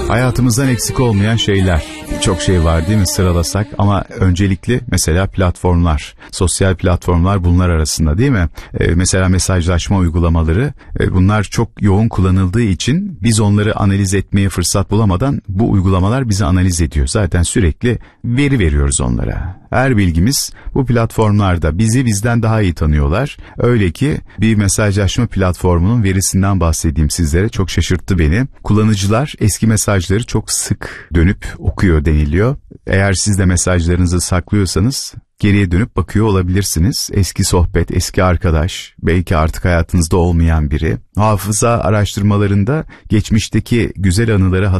Hayatımızdan eksik olmayan şeyler. Çok şey var değil mi sıralasak, ama öncelikli mesela platformlar, sosyal platformlar bunlar arasında değil mi? Mesela mesajlaşma uygulamaları, bunlar çok yoğun kullanıldığı için biz onları analiz etmeye fırsat bulamadan bu uygulamalar bizi analiz ediyor. Zaten sürekli veri veriyoruz onlara. Her bilgimiz bu platformlarda, bizi bizden daha iyi tanıyorlar. Öyle ki bir mesajlaşma platformunun verisinden bahsedeyim sizlere, çok şaşırttı beni. Kullanıcılar eski mesajları çok sık dönüp okuyor deniliyor. Eğer siz de mesajlarınızı saklıyorsanız geriye dönüp bakıyor olabilirsiniz. Eski sohbet, eski arkadaş, belki artık hayatınızda olmayan biri. Hafıza araştırmalarında geçmişteki güzel anıları